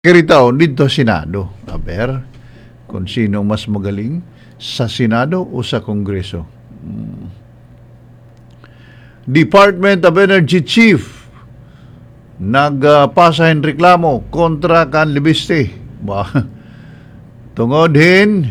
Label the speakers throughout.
Speaker 1: Kiritaw dito sa Senado, aber, kung sino mas magaling sa Senado o sa Kongreso. Department of Energy Chief nagpasa ng reklamo kontra kan Libiste. Tungod hin,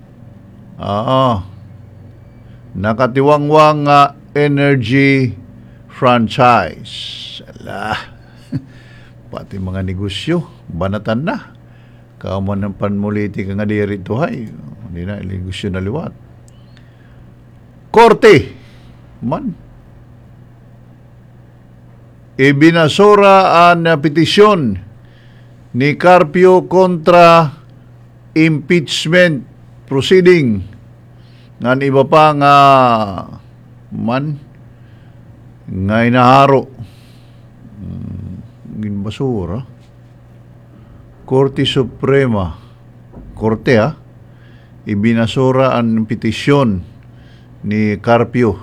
Speaker 1: nakatiwangwang energy franchise. Ala, pati mga negosyo, banatan na. Kauman ng panmulitik nga diri ito hay. Hindi na, negosyo na liwat. Korte, man. Ibinasura ang petisyon ni Carpio kontra impeachment proceeding. Ngan iba pa nga man nga inaharo. Ginbasura. Korte Suprema. Korte ibinasura ang petisyon ni Carpio.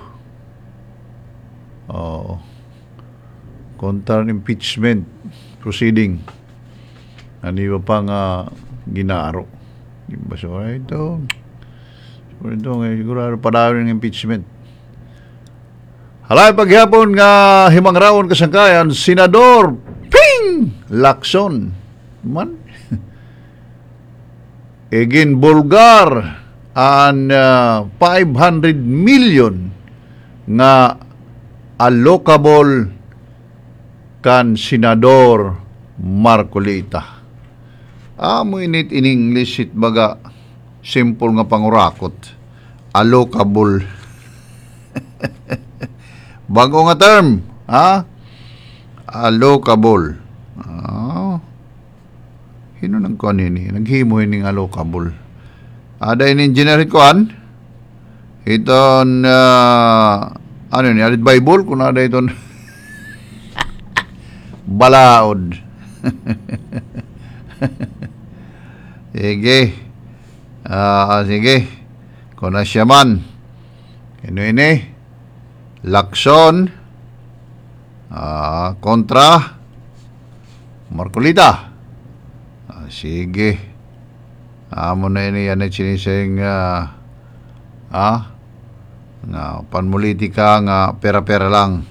Speaker 1: Kontra impeachment proceeding. Ano iba pa nga ginaro. Ginbasura ito. Siguro padawin ng impeachment. Halay paghapon nga himangrawon kasangkayan, Senador Ping Lacson man. Egin bulgar an 500 million nga allocable kan Senador Marcolita. Amo init in English it baga simple nga pangurakot. Allocable. Bago nga term, allocable. Hino nang kuan ini, naghimo ini allocable. Ada ini engineer kuan. Iton ano ni, alit Bible kun ada iton balaod. Sige. Sige. Kung siya man. Ini Lacson kontra Marcolita. Sige. Amo na ini yan ay sinising nga panmulitika nga pera-pera lang.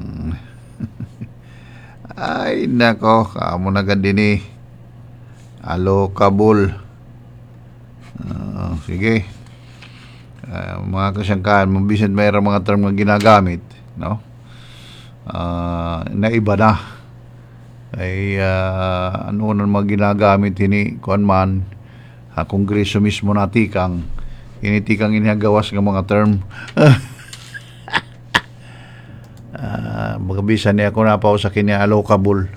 Speaker 1: Ay nako, amo na gandi ni allocable. Sige. Mga kasangkaan, mabisan mayroong mga term nga ginagamit, no? Naiba na. Ay, ano na mga ginagamit ini, kuan man, Kongreso mismo natikang, initikang inagawas ng mga term. Magabisan niya ako na pa sa kanya allocable.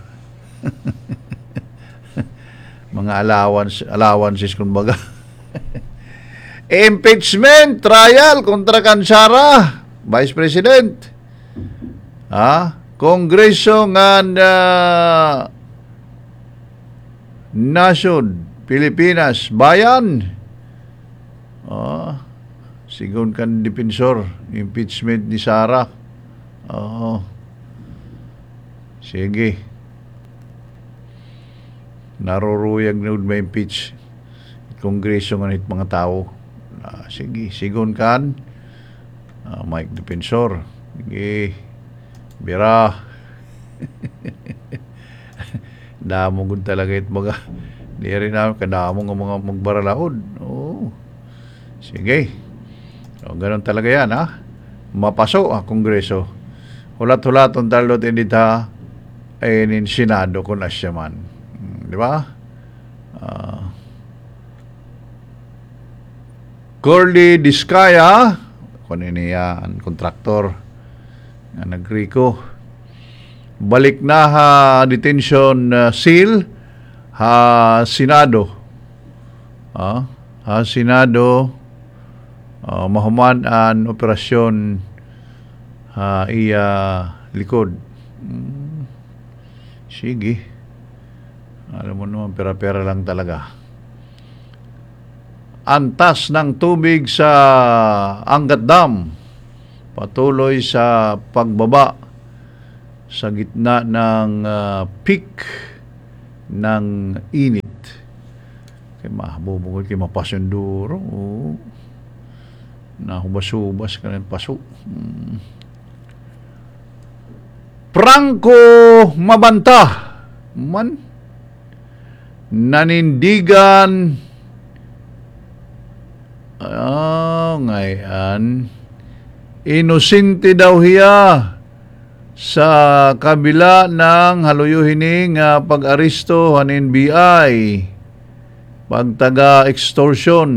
Speaker 1: Mga allowances kung baga. Impeachment trial kontra Kansara, Vice President. Kongreso nga Nation, Pilipinas, Bayan. Sigon kan depensor, impeachment ni Sara. Sige. Naruruyag na may impeach. Kongreso nga nit mga tao. Sige, sigon kan Mike Defensor. Sige, bira. Damo gud talaga it mga di rin na kadamo nga mga magbaralaod. Sige. So, ganun talaga yan mapaso Kongreso. Hulat-hulaton talot indita ay nin Senado kung asya man. Di ba? Corley Diskaya, ang kontraktor nga nagriko, balik na detention seal Senado. Senado mahuman ang operasyon iya likod. Sige. Alam mo naman, pera-pera lang talaga. Antas ng tubig sa Angat Dam patuloy sa pagbaba sa gitna ng peak ng init. Kaya mabubungod kay mapasyonduro. Nahubas-hubas ka ng paso. Franco Mabanta man nanindigan ngayon inosente daw hiya sa kabila ng haluyuhining pag-aristo ng NBI pagtaga extortion